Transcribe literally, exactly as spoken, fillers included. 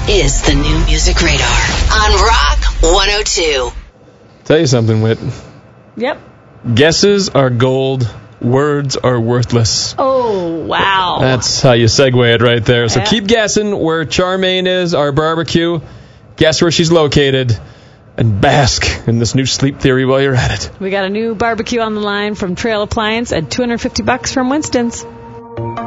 is the New Music Radar on Rock one oh two. Tell you something, Whit. Yep. Guesses are gold. Words are worthless. Oh, wow. That's how you segue it right there. So yeah. keep guessing where Charmaine is, our barbecue. Guess where she's located. And bask in this new sleep theory while you're at it. We got a new barbecue on the line from Trail Appliance at two hundred fifty bucks from Winston's.